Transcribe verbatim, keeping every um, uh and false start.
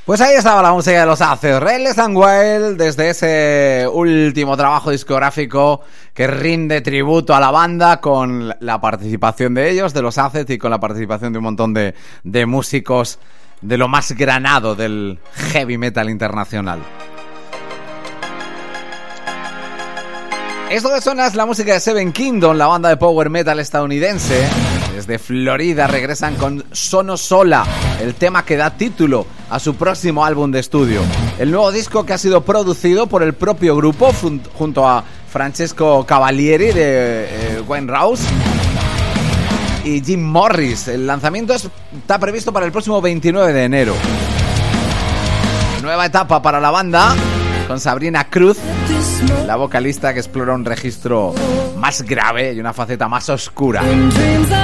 Pues ahí estaba la música de los Acid, Reckless and Wild, desde ese último trabajo discográfico que rinde tributo a la banda con la participación de ellos, de los Acid, y con la participación de un montón de, de músicos de lo más granado del heavy metal internacional. Esto que suena es la música de Seven Kingdom, la banda de power metal estadounidense. Desde Florida regresan con Sono Sola, el tema que da título a su próximo álbum de estudio. El nuevo disco que ha sido producido por el propio grupo junto a Francesco Cavalieri de eh, Wayne Rouse y Jim Morris. El lanzamiento está previsto para el próximo veintinueve de enero. Nueva etapa para la banda con Sabrina Cruz, la vocalista que explora un registro más grave y una faceta más oscura.